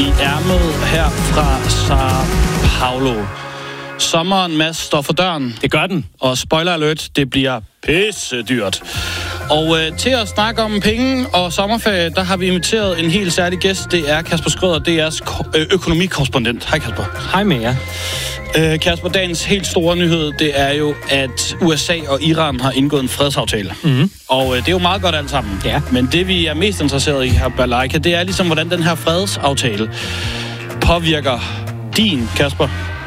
i ærmet her fra Sao Paulo. Sommeren, Mads, står for døren. Det gør den. Og spoiler alert, det bliver pissedyrt. Og til at snakke om penge og sommerferie, der har vi inviteret en helt særlig gæst. Det er Kasper Schrøder, DR's økonomikorrespondent. Hej Kasper. Hej med jer. Kasper, dagens helt store nyhed, det er jo, at USA og Iran har indgået en fredsaftale. Mm-hmm. Og det er jo meget godt alt sammen. Ja. Men det, vi er mest interesseret i her, Balaika, det er ligesom, hvordan den her fredsaftale påvirker din, Kasper,